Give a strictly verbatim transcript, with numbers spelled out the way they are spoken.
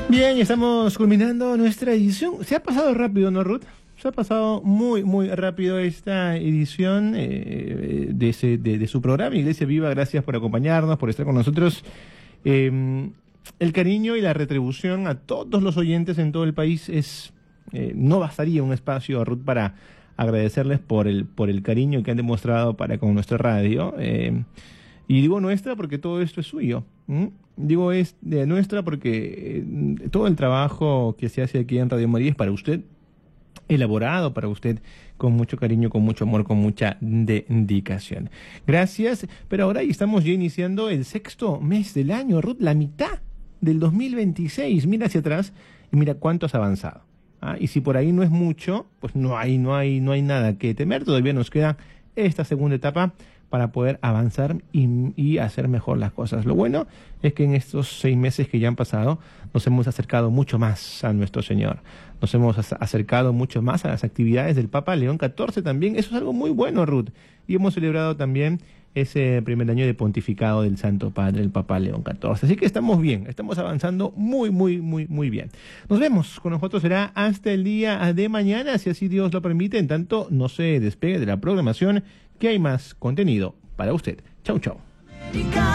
Bien, estamos culminando nuestra edición. Se ha pasado rápido, ¿no, Ruth? Se ha pasado muy, muy rápido esta edición eh, de, ese, de, de su programa, Iglesia Viva. Gracias por acompañarnos, por estar con nosotros. Eh, el cariño y la retribución a todos los oyentes en todo el país es... Eh, no bastaría un espacio, Ruth, para agradecerles por el, por el cariño que han demostrado para con nuestra radio. Eh, y digo nuestra porque todo esto es suyo. ¿Mm? Digo es de nuestra porque eh, todo el trabajo que se hace aquí en Radio María es para usted, elaborado para usted con mucho cariño, con mucho amor, con mucha dedicación. Gracias, pero ahora estamos ya iniciando el sexto mes del año, Ruth, la mitad del dos mil veintiséis. Mira hacia atrás y mira cuánto has avanzado. ¿Ah? Y si por ahí no es mucho, pues no hay, no hay, no hay nada que temer. Todavía nos queda esta segunda etapa para poder avanzar y, y hacer mejor las cosas. Lo bueno es que en estos seis meses que ya han pasado nos hemos acercado mucho más a nuestro Señor. Nos hemos acercado mucho más a las actividades del Papa León catorce también. Eso es algo muy bueno, Ruth. Y hemos celebrado también ese primer año de pontificado del Santo Padre, el Papa León catorce. Así que estamos bien, estamos avanzando muy, muy, muy, muy bien. Nos vemos con nosotros, será hasta el día de mañana, si así Dios lo permite. En tanto, no se despegue de la programación, que hay más contenido para usted. Chau, chau.